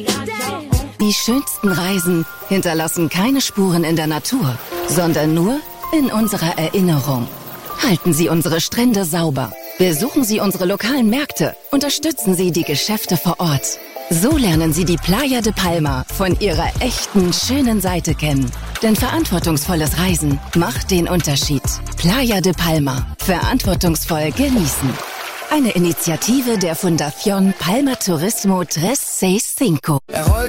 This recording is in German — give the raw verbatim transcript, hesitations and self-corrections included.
Die schönsten Reisen hinterlassen keine Spuren in der Natur, sondern nur in unserer Erinnerung. Halten Sie unsere Strände sauber. Besuchen Sie unsere lokalen Märkte. Unterstützen Sie die Geschäfte vor Ort. So lernen Sie die Playa de Palma von ihrer echten, schönen Seite kennen. Denn verantwortungsvolles Reisen macht den Unterschied. Playa de Palma. Verantwortungsvoll genießen. Eine Initiative der Fundación Palma Turismo tres seis cinco.